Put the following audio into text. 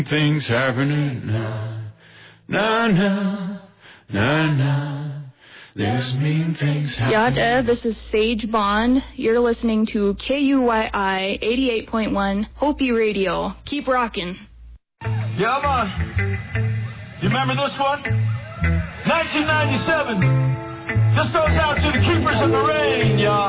Things happening now, na na, na na. There's mean things happening. Yaja, this is Sage Bond. You're listening to KUYI 88.1 Hopi Radio. Keep rocking. Yeah, man. You remember this one? 1997. This goes out to the keepers of the rain, y'all.